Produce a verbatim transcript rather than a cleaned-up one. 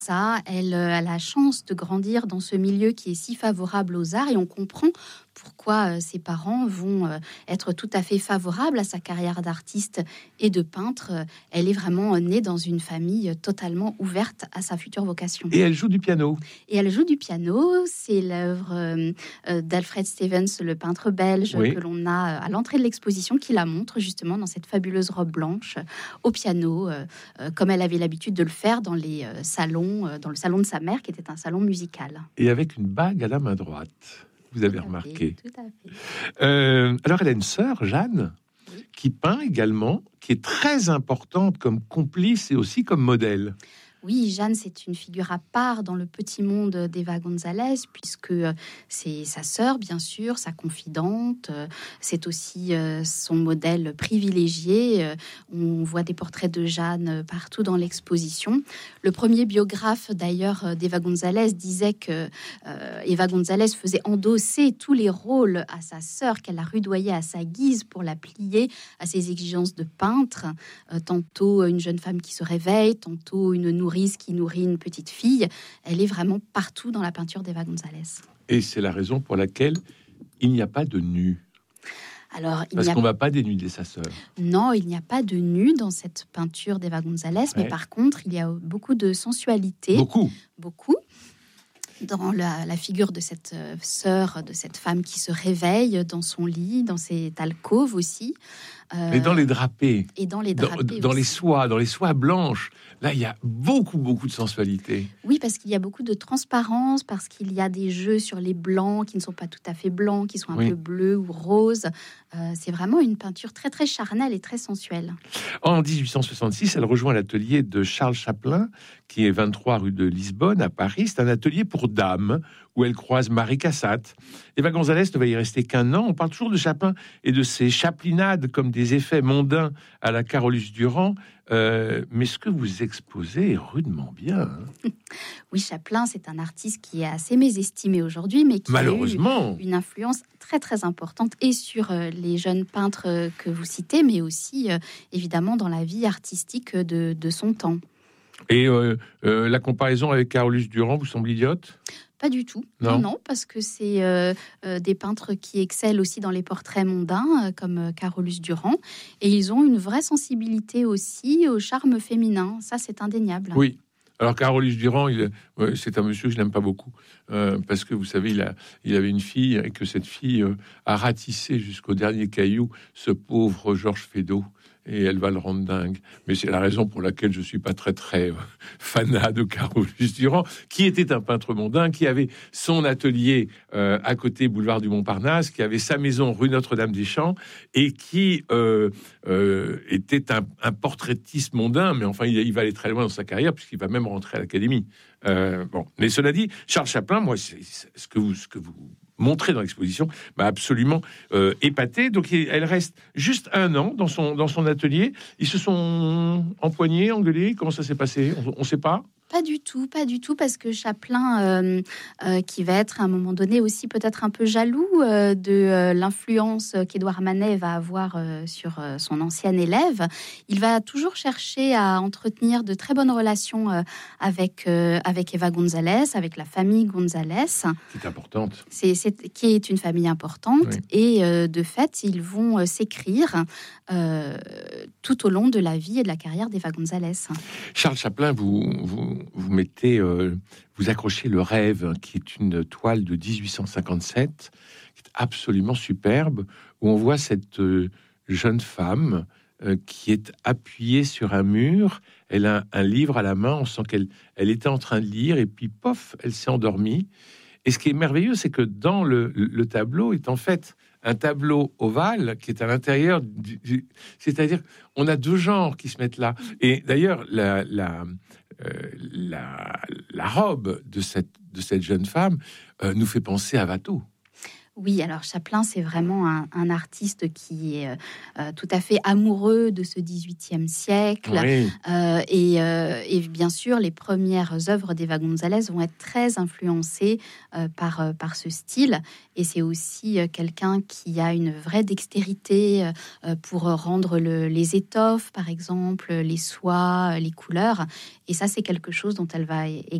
ça, elle a la chance de grandir dans ce milieu qui est si favorable aux arts et on comprend pourquoi euh, ses parents vont euh, être tout à fait favorables à sa carrière d'artiste et de peintre. Elle est vraiment née dans une famille totalement ouverte à sa future vocation. Et elle joue du piano. Et elle joue du piano. C'est l'œuvre euh, euh, d'Alfred Stevens, le peintre belge, oui. que l'on a à l'entrée de l'exposition, qui la montre justement dans cette fabuleuse robe blanche au piano, euh, euh, comme elle avait l'habitude de le faire dans les euh, salons, euh, dans le salon de sa mère, qui était un salon musical. Et avec une bague à la main droite. Vous avez tout remarqué. Fait, tout à fait. Euh, alors, elle a une sœur, Jeanne, oui. qui peint également, qui est très importante comme complice et aussi comme modèle. Oui, Jeanne, c'est une figure à part dans le petit monde d'Eva González, puisque c'est sa sœur, bien sûr, sa confidente. C'est aussi son modèle privilégié. On voit des portraits de Jeanne partout dans l'exposition. Le premier biographe, d'ailleurs, d'Eva González disait que euh, Eva González faisait endosser tous les rôles à sa sœur, qu'elle a rudoyé à sa guise pour la plier à ses exigences de peintre. Euh, tantôt une jeune femme qui se réveille, tantôt une nourrice qui nourrit une petite fille. Elle est vraiment partout dans la peinture d'Eva González. Et c'est la raison pour laquelle il n'y a pas de nu. Alors, il Parce n'y a... qu'on ne va pas dénuder sa sœur. Non, il n'y a pas de nu dans cette peinture d'Eva González, ouais. mais par contre, il y a beaucoup de sensualité. Beaucoup. Beaucoup. Dans la, la figure de cette euh, sœur, de cette femme qui se réveille dans son lit, dans cette alcôve aussi. Euh, et dans les drapés. Et dans les drapés Dans, dans les soies, dans les soies blanches. Là, il y a beaucoup, beaucoup de sensualité. Oui, parce qu'il y a beaucoup de transparence, parce qu'il y a des jeux sur les blancs qui ne sont pas tout à fait blancs, qui sont un oui. peu bleus ou roses. Euh, c'est vraiment une peinture très, très charnelle et très sensuelle. En dix-huit cent soixante-six, elle rejoint l'atelier de Charles Chaplin, qui est vingt-trois rue de Lisbonne, à Paris. C'est un atelier pour dames, où elle croise Marie Cassatt. Eva González ne va y rester qu'un an. On parle toujours de Chaplin et de ses chaplinades comme des effets mondains à la Carolus-Duran. Euh, mais ce que vous exposez est rudement bien. Hein. Oui, Chaplin, c'est un artiste qui est assez mésestimé aujourd'hui, mais qui malheureusement a eu une influence très très importante et sur euh, les jeunes peintres euh, que vous citez, mais aussi euh, évidemment dans la vie artistique de, de son temps. Et euh, euh, la comparaison avec Carolus-Duran vous semble idiote ? Pas du tout, non, non, non parce que c'est euh, euh, des peintres qui excellent aussi dans les portraits mondains, euh, comme euh, Carolus-Duran, et ils ont une vraie sensibilité aussi au charme féminin, ça c'est indéniable. Oui, alors Carolus-Duran, il, euh, c'est un monsieur que je n'aime pas beaucoup, euh, parce que vous savez, il, a, il avait une fille, et que cette fille euh, a ratissé jusqu'au dernier caillou ce pauvre Georges Feydeau, et elle va le rendre dingue. Mais c'est la raison pour laquelle je suis pas très très euh, fanat de Carolus-Duran, qui était un peintre mondain, qui avait son atelier euh, à côté boulevard du Montparnasse, qui avait sa maison rue Notre-Dame-des-Champs, et qui euh, euh, était un, un portraitiste mondain. Mais enfin, il, il va aller très loin dans sa carrière, puisqu'il va même rentrer à l'Académie. Euh, bon, mais cela dit, Charles Chaplin, moi, c'est, c'est ce que vous, ce que vous montré dans l'exposition, m'a absolument euh, épaté. Donc, elle reste juste un an dans son, dans son atelier. Ils se sont empoignés, engueulés. Comment ça s'est passé ? On ne sait pas. Pas du tout, pas du tout, parce que Chaplin, euh, euh, qui va être à un moment donné aussi peut-être un peu jaloux euh, de euh, l'influence qu'Édouard Manet va avoir euh, sur euh, son ancien élève, il va toujours chercher à entretenir de très bonnes relations euh, avec, euh, avec Eva González, avec la famille González. C'est importante. C'est, c'est, qui est une famille importante, oui. Et euh, de fait, ils vont euh, s'écrire euh, tout au long de la vie et de la carrière d'Eva González. Charles Chaplin, vous... vous... vous mettez, euh, vous accrochez Le Rêve, qui est une toile de dix-huit cent cinquante-sept, qui est absolument superbe, où on voit cette euh, jeune femme euh, qui est appuyée sur un mur. Elle a un, un livre à la main, on sent qu'elle elle était en train de lire, et puis pof, elle s'est endormie. Et ce qui est merveilleux, c'est que dans le, le tableau est en fait un tableau ovale qui est à l'intérieur du, du, c'est-à-dire on a deux genres qui se mettent là. Et d'ailleurs, la, la, euh, la, la robe de cette, de cette jeune femme euh, nous fait penser à Watteau. Oui, alors Chaplin, c'est vraiment un, un artiste qui est euh, tout à fait amoureux de ce dix-huitième siècle. Oui. Euh, et, euh, et bien sûr, les premières œuvres d'Eva González vont être très influencées euh, par, euh, par ce style. Et c'est aussi euh, quelqu'un qui a une vraie dextérité euh, pour rendre le- les étoffes, par exemple, les soies, les couleurs. Et ça, c'est quelque chose dont elle va